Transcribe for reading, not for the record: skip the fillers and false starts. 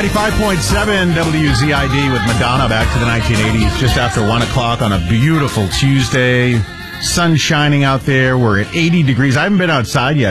95.7 WZID with Madonna back to the 1980s, just after 1 o'clock on a beautiful Tuesday. Sun shining out there. We're at 80 degrees. I haven't been outside yet.